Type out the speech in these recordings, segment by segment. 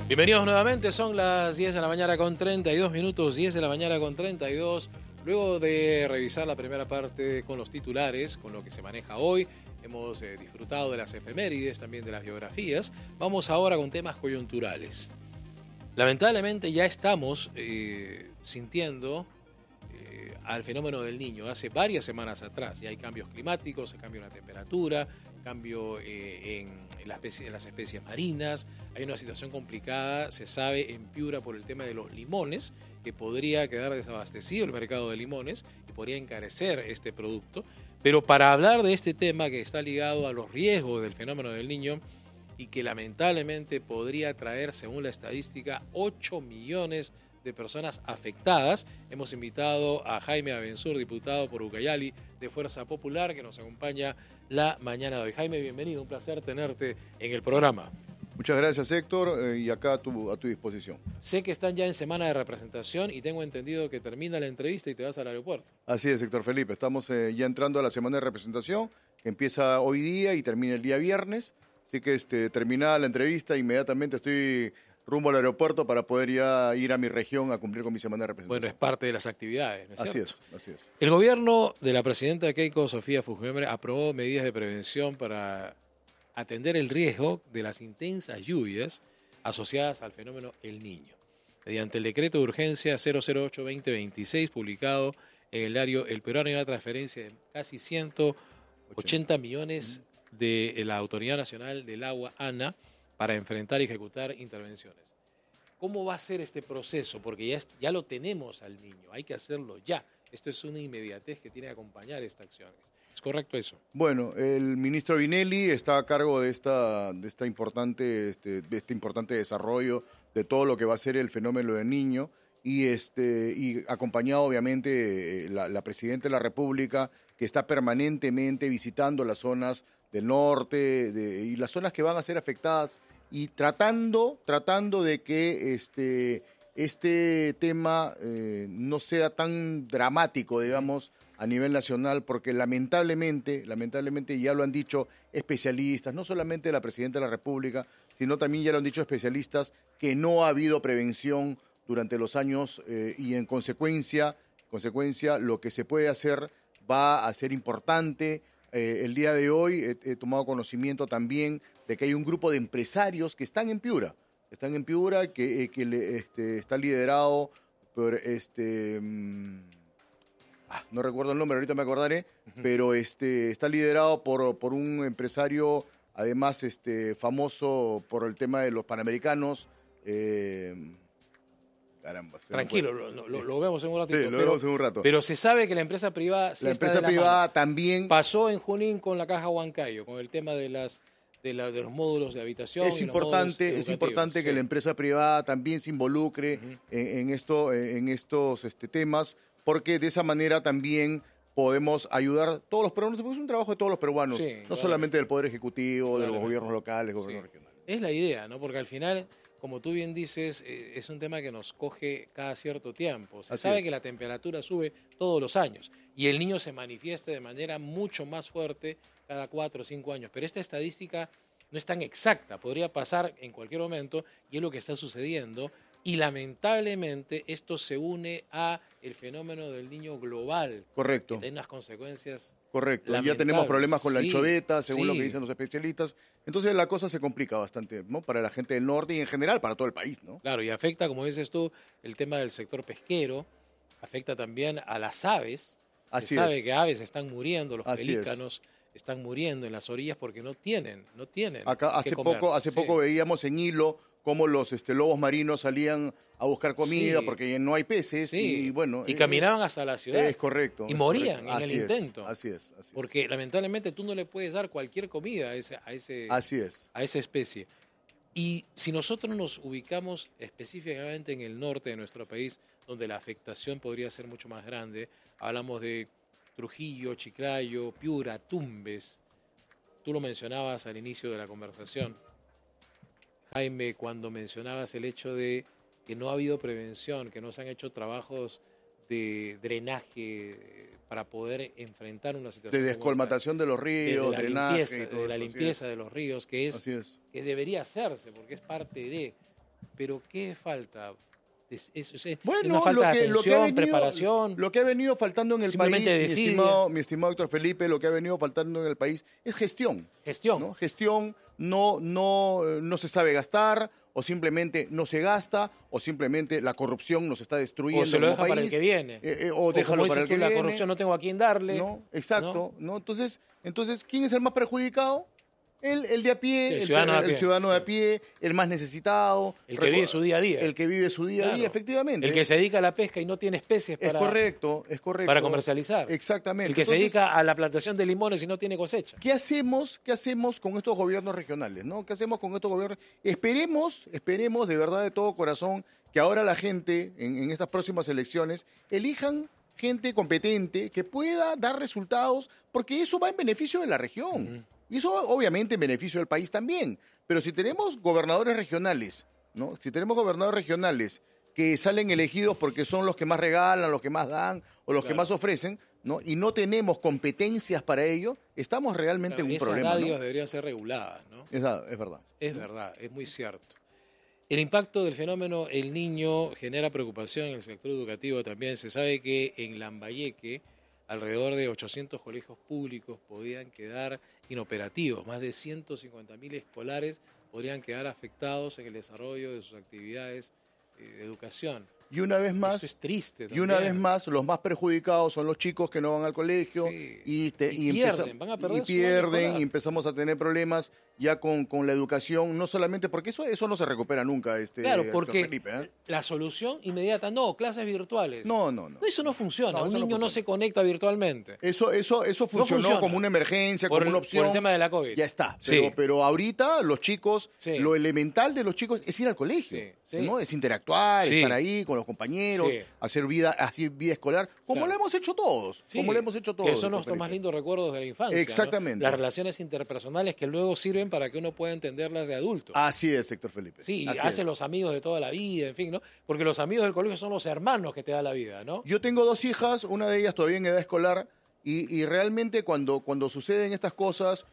Bienvenidos nuevamente, son las 10 de la mañana con 32 minutos, 10 de la mañana con 32. Luego de revisar la primera parte con los titulares, con lo que se maneja hoy, hemos disfrutado de las efemérides, también de las biografías. Vamos ahora con temas coyunturales. Lamentablemente ya estamos sintiendo al fenómeno del Niño. Hace varias semanas atrás ya hay cambios climáticos, se cambia la temperatura, cambio en las especies marinas, hay una situación complicada, se sabe en Piura por el tema de los limones, que podría quedar desabastecido el mercado de limones y podría encarecer este producto. Pero para hablar de este tema que está ligado a los riesgos del fenómeno del Niño y que lamentablemente podría traer, según la estadística, 8 millones de personas afectadas, hemos invitado a Jaime Abensur, diputado por Ucayali de Fuerza Popular, que nos acompaña la mañana de hoy. Jaime, bienvenido, un placer tenerte en el programa. Muchas gracias, Héctor, y acá a tu disposición. Sé que están ya en semana de representación y tengo entendido que termina la entrevista y te vas al aeropuerto. Así es, Héctor Felipe, estamos ya entrando a la semana de representación, que empieza hoy día y termina el día viernes, así que terminada la entrevista, inmediatamente estoy rumbo al aeropuerto para poder ya ir a mi región a cumplir con mi semana de representación. Bueno, es parte de las actividades, ¿no es cierto? Así es. El gobierno de la presidenta Keiko Sofía Fujimori aprobó medidas de prevención para atender el riesgo de las intensas lluvias asociadas al fenómeno El Niño. Mediante el decreto de urgencia 008-2026, publicado en el diario El Peruano, hay una transferencia de casi 180 millones de la Autoridad Nacional del Agua, ANA, para enfrentar y ejecutar intervenciones. ¿Cómo va a ser este proceso? Porque ya lo tenemos al Niño, hay que hacerlo ya. Esto es una inmediatez que tiene que acompañar esta acción. ¿Es correcto eso? Bueno, el ministro Vinelli está a cargo de este importante desarrollo de todo lo que va a ser el fenómeno del Niño y acompañado obviamente la presidenta de la República, que está permanentemente visitando las zonas del norte y las zonas que van a ser afectadas y tratando de que este tema no sea tan dramático, digamos, a nivel nacional, porque lamentablemente ya lo han dicho especialistas, no solamente la presidenta de la República, sino también ya lo han dicho especialistas, que no ha habido prevención durante los años y en consecuencia lo que se puede hacer va a ser importante. El día de hoy he tomado conocimiento también de que hay un grupo de empresarios que están en Piura, que está liderado por no recuerdo el nombre, ahorita me acordaré, pero está liderado por un empresario, además famoso por el tema de los Panamericanos. Caramba. Tranquilo, lo vemos en un ratito. Sí, lo vemos en un rato. Pero se sabe que la empresa privada sí la empresa privada también pasó en Junín con la Caja Huancayo, con el tema de los módulos de habitación. Es importante que la empresa privada también se involucre en estos temas, porque de esa manera también podemos ayudar a todos los peruanos, porque es un trabajo de todos los peruanos, no solamente del Poder Ejecutivo, de los gobiernos locales, gobiernos regionales. Es la idea, ¿no? Porque al final, como tú bien dices, es un tema que nos coge cada cierto tiempo. Se sabe que la temperatura sube todos los años y el Niño se manifiesta de manera mucho más fuerte cada 4 o 5 años. Pero esta estadística no es tan exacta, podría pasar en cualquier momento y es lo que está sucediendo. Y lamentablemente esto se une a el fenómeno del Niño global. Correcto. Que tiene unas consecuencias. Correcto. Ya tenemos problemas con la anchoveta, según lo que dicen los especialistas. Entonces la cosa se complica bastante, ¿no? Para la gente del norte y en general para todo el país, ¿no? Claro, y afecta, como dices tú, el tema del sector pesquero, afecta también a las aves. Se sabe que aves están muriendo, los pelícanos están muriendo en las orillas porque no tienen. Acá hace poco veíamos en Hilo cómo los lobos marinos salían a buscar comida porque no hay peces y bueno. Y caminaban hasta la ciudad. Es correcto. Y morían en el intento. Así es. Porque lamentablemente tú no le puedes dar cualquier comida a esa especie. Y si nosotros nos ubicamos específicamente en el norte de nuestro país, donde la afectación podría ser mucho más grande, hablamos de Trujillo, Chiclayo, Piura, Tumbes. Tú lo mencionabas al inicio de la conversación, Jaime, cuando mencionabas el hecho de que no ha habido prevención, que no se han hecho trabajos de drenaje para poder enfrentar una situación de descolmatación de los ríos, drenaje y todo de la limpieza de los ríos, que debería hacerse porque es parte de. pero ¿qué falta? Es Bueno, una falta de atención, preparación. Lo que ha venido faltando en el país, Simplemente mi estimado Héctor Felipe, lo que ha venido faltando en el país es gestión. Gestión. ¿No? Gestión, no se sabe gastar, o simplemente no se gasta, o simplemente la corrupción nos está destruyendo. O se lo deja como para el país, que viene. O déjalo para el que la viene. corrupción no tengo a quién darle. ¿No? Exacto. ¿No? Entonces, ¿quién es el más perjudicado? El de a pie, Sí, el ciudadano de a pie, el más necesitado. El que vive su día a día. El que vive su día a día, efectivamente. El que se dedica a la pesca y no tiene especies es correcto. para comercializar. Exactamente. El que se dedica a la plantación de limones y no tiene cosecha. ¿Qué hacemos con estos gobiernos regionales? ¿No? ¿Qué hacemos con estos gobiernos? Esperemos de verdad de todo corazón que ahora la gente en estas próximas elecciones elijan gente competente que pueda dar resultados, porque eso va en beneficio de la región. Y eso obviamente en beneficio del país también. Pero si tenemos gobernadores regionales, ¿no? Si tenemos gobernadores regionales que salen elegidos porque son los que más regalan, los que más dan o los que más ofrecen, ¿no? Y no tenemos competencias para ello, estamos realmente en un problema. Esas dádivas ¿no? deberían ser reguladas, ¿no? Es verdad. Es verdad, es muy cierto. El impacto del fenómeno El Niño genera preocupación en el sector educativo también. Se sabe que en Lambayeque alrededor de 800 colegios públicos podían quedar inoperativos. Más de 150.000 escolares podrían quedar afectados en el desarrollo de sus actividades de educación. Y una vez más, eso es triste también. Y una vez más, los más perjudicados son los chicos que no van al colegio y pierden, y empezamos a tener problemas ya con la educación, no solamente porque eso no se recupera nunca. Claro, porque Felipe, la solución inmediata, clases virtuales. No. Eso no funciona. Un niño no se conecta virtualmente. Eso funcionó como una emergencia, como una opción. Por el tema de la COVID. Ya está. Pero ahorita los chicos, lo elemental de los chicos es ir al colegio, ¿no? Es interactuar, estar ahí con los compañeros, hacer vida escolar, como lo hemos hecho todos. Que son nuestros más lindos recuerdos de la infancia. Exactamente. ¿No? Las relaciones interpersonales que luego sirven para que uno pueda entenderlas de adulto. Así es, Héctor Felipe. Sí, hacen los amigos de toda la vida, en fin, ¿no? Porque los amigos del colegio son los hermanos que te da la vida, ¿no? Yo tengo 2 hijas, una de ellas todavía en edad escolar, y realmente cuando suceden estas cosas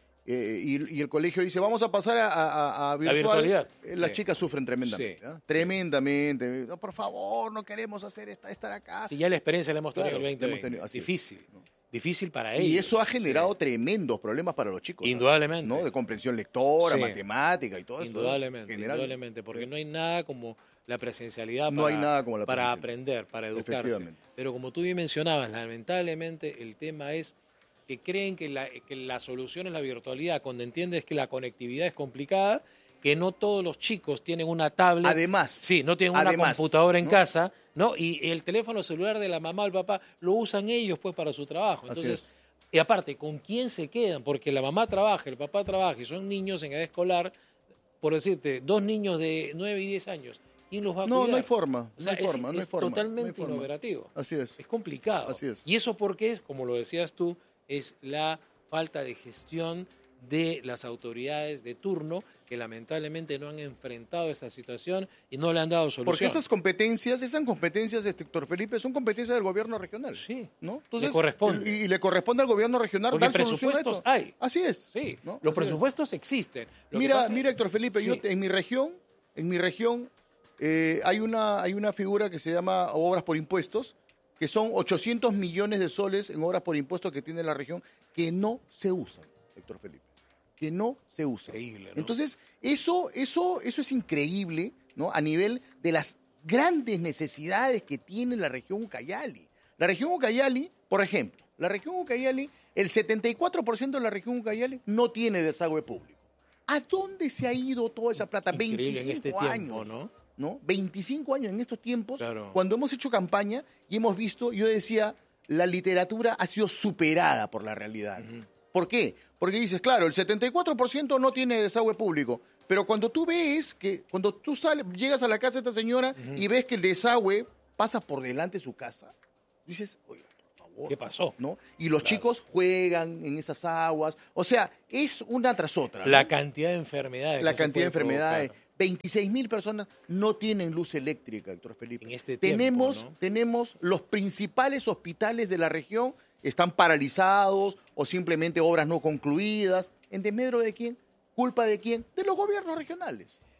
y el colegio dice, vamos a pasar a virtualidad, las chicas sufren tremendamente. Tremendamente. No, por favor, no queremos estar acá. Sí, ya la experiencia la hemos tenido el 2020. Difícil. Difícil para ellos. Y eso ha generado tremendos problemas para los chicos. Indudablemente. ¿no? De comprensión lectora, matemática y todo eso. Indudablemente, porque no hay nada como la presencialidad para aprender, para educarse. Pero como tú bien mencionabas, lamentablemente el tema es que creen que la solución es la virtualidad, cuando entiendes que la conectividad es complicada, que no todos los chicos tienen una tablet. Además. No tienen una computadora en casa, ¿no? Y el teléfono celular de la mamá o el papá lo usan ellos pues para su trabajo. Entonces, y aparte, ¿con quién se quedan? Porque la mamá trabaja, el papá trabaja y son niños en edad escolar, por decirte, 2 niños de 9 y 10 años. ¿Quién los va a cuidar? No hay forma. Es totalmente inoperativo. Así es. Es complicado. Así es. Y eso porque, como lo decías tú, es la falta de gestión de las autoridades de turno que lamentablemente no han enfrentado esta situación y no le han dado solución. Porque esas competencias, Héctor Felipe, son competencias del gobierno regional. Sí. ¿No? Entonces, le corresponde. Y le corresponde al gobierno regional porque dar presupuestos solución a esto. hay. Así es. Sí. ¿no? Los presupuestos existen. Mira, Héctor Felipe, yo en mi región hay una figura que se llama obras por impuestos, que son 800 millones de soles en obras por impuestos que tiene la región, que no se usan, Héctor Felipe. Que no se usa. Increíble, ¿no? Entonces, eso es increíble, ¿no? A nivel de las grandes necesidades que tiene la región Ucayali. La región Ucayali, por ejemplo, el 74% de la región Ucayali no tiene desagüe público. ¿A dónde se ha ido toda esa plata? Increíble 25 en este años, tiempo, ¿no? 25 años en estos tiempos, claro. Cuando hemos hecho campaña y hemos visto, yo decía, la literatura ha sido superada por la realidad. Uh-huh. ¿Por qué? Porque dices, claro, el 74% no tiene desagüe público, pero cuando tú llegas a la casa de esta señora y ves que el desagüe pasa por delante de su casa, dices, oye, por favor. ¿Qué pasó? ¿No? Y los chicos juegan en esas aguas, o sea, es una tras otra. La cantidad de enfermedades. 26.000 personas no tienen luz eléctrica, Héctor Felipe. En este tiempo, tenemos los principales hospitales de la región, están paralizados o simplemente obras no concluidas. ¿En desmedro de quién? ¿Culpa de quién? De los gobiernos regionales.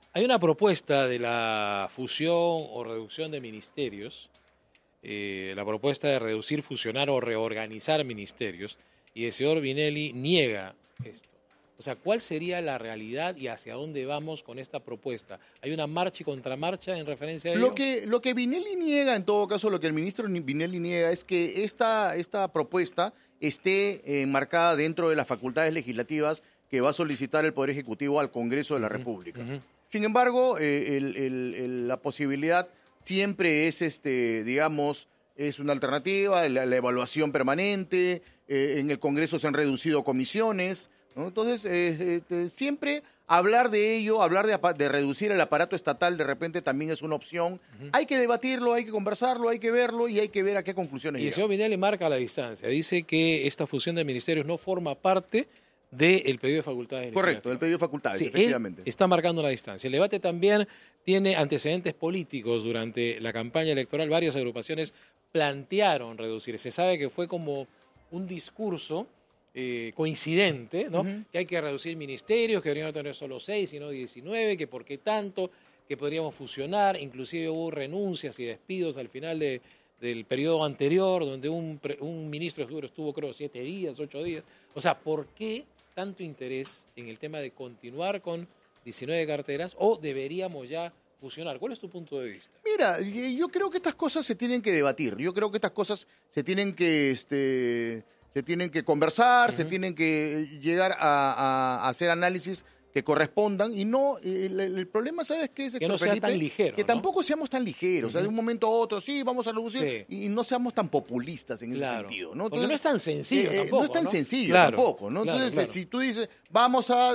Hay una propuesta de la fusión o reducción de ministerios, la propuesta de reducir, fusionar o reorganizar ministerios, y el señor Vinelli niega esto. O sea, ¿cuál sería la realidad y hacia dónde vamos con esta propuesta? ¿Hay una marcha y contramarcha en referencia a ello? Lo que Vinelli niega, en todo caso, lo que el ministro Vinelli niega es que esta propuesta esté enmarcada dentro de las facultades legislativas que va a solicitar el Poder Ejecutivo al Congreso de la República. Sin embargo, la posibilidad siempre es, digamos, es una alternativa, la evaluación permanente, en el Congreso se han reducido comisiones, ¿no? Entonces, siempre hablar de ello, hablar de reducir el aparato estatal de repente también es una opción. Hay que debatirlo, hay que conversarlo, hay que verlo y hay que ver a qué conclusiones Y el llega. señor Vinelli marca la distancia, dice que esta fusión de ministerios no forma parte del pedido de facultades. Correcto, del pedido de facultades, sí, efectivamente. Él está marcando la distancia. El debate también tiene antecedentes políticos. Durante la campaña electoral varias agrupaciones plantearon reducir. Se sabe que fue como un discurso coincidente, ¿no? Que hay que reducir ministerios, que deberían tener solo 6 y no 19, que por qué tanto, que podríamos fusionar. Inclusive hubo renuncias y despidos al final del periodo anterior, donde un ministro estuvo creo 7 días, 8 días. O sea, ¿por qué tanto interés en el tema de continuar con 19 carteras o deberíamos ya fusionar? ¿Cuál es tu punto de vista? Mira, yo creo que estas cosas se tienen que debatir. Yo creo que estas cosas se tienen que conversar, se tienen que llegar a hacer análisis que correspondan y no, el problema, ¿sabes qué es? Que no sea Felipe? tan ligero, Que ¿no? tampoco seamos tan ligeros, o sea, de un momento a otro, sí, vamos a reducir, y no seamos tan populistas en ese sentido, ¿no? Porque no es tan sencillo tampoco, no es tan sencillo tampoco, ¿no? Entonces, si tú dices, vamos a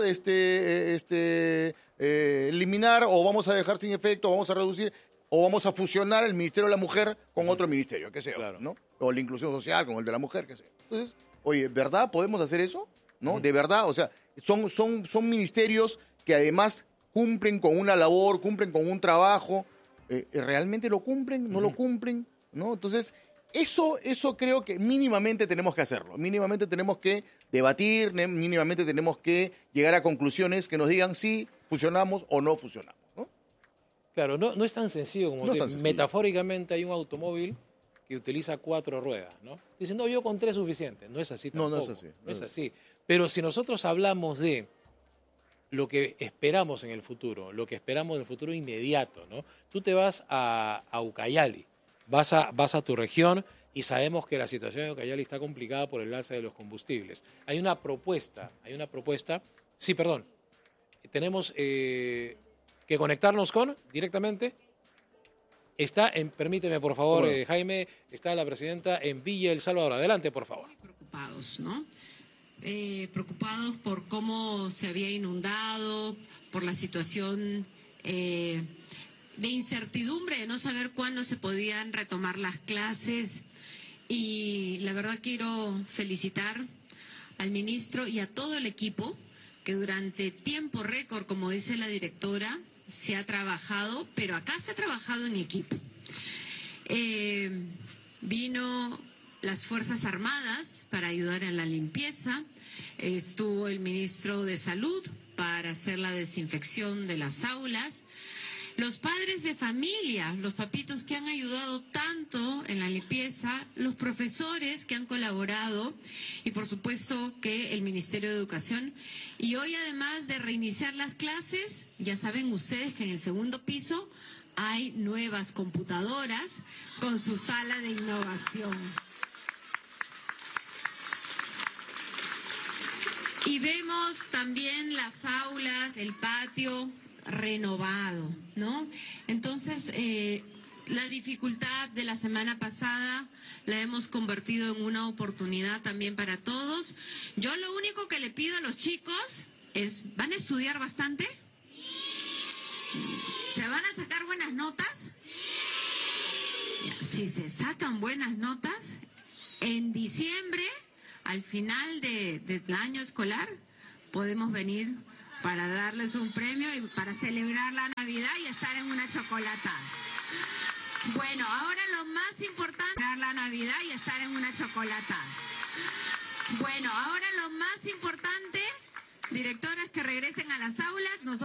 eliminar o vamos a dejar sin efecto, o vamos a reducir, o vamos a fusionar el Ministerio de la Mujer con otro ministerio, qué sé yo, ¿no? O la inclusión social con el de la mujer, qué sé yo. Entonces, oye, ¿verdad podemos hacer eso? ¿No? De verdad, o sea, son ministerios que además cumplen con una labor, cumplen con un trabajo. ¿Realmente lo cumplen? ¿No lo cumplen? ¿No? Entonces, eso creo que mínimamente tenemos que hacerlo. Mínimamente tenemos que debatir, mínimamente tenemos que llegar a conclusiones que nos digan si fusionamos o no fusionamos, ¿no? Claro, no es tan sencillo como No es tan sencillo. Metafóricamente hay un automóvil que utiliza 4 ruedas, ¿no? Dicen, no, yo con 3 es suficiente. No es así tampoco. No es así. No es así. Pero si nosotros hablamos de lo que esperamos en el futuro, lo que esperamos en el futuro inmediato, ¿no? Tú te vas a Ucayali, vas a tu región y sabemos que la situación en Ucayali está complicada por el alza de los combustibles. Hay una propuesta, sí, perdón, tenemos que conectarnos directamente. Permíteme por favor, bueno. Jaime, está la presidenta en Villa El Salvador. Adelante, por favor. Muy preocupados, ¿no? Preocupados por cómo se había inundado, por la situación de incertidumbre, de no saber cuándo se podían retomar las clases. Y la verdad quiero felicitar al ministro y a todo el equipo que durante tiempo récord, como dice la directora, se ha trabajado, pero acá se ha trabajado en equipo. Vino las Fuerzas Armadas para ayudar en la limpieza, estuvo el ministro de Salud para hacer la desinfección de las aulas, los padres de familia, los papitos que han ayudado tanto en la limpieza, los profesores que han colaborado y por supuesto que el Ministerio de Educación. Y hoy, además de reiniciar las clases, ya saben ustedes que en el segundo piso hay nuevas computadoras con su sala de innovación. Y vemos también las aulas, el patio renovado, ¿no? Entonces, la dificultad de la semana pasada la hemos convertido en una oportunidad también para todos. Yo lo único que le pido a los chicos es, ¿van a estudiar bastante? ¿Se van a sacar buenas notas? Si se sacan buenas notas, en diciembre, al final del año escolar, podemos venir para darles un premio y para celebrar la Navidad y estar en una chocolatada. Bueno, ahora lo más importante es la Navidad y estar en una chocolatada. Bueno, ahora lo más importante, directoras, que regresen a las aulas.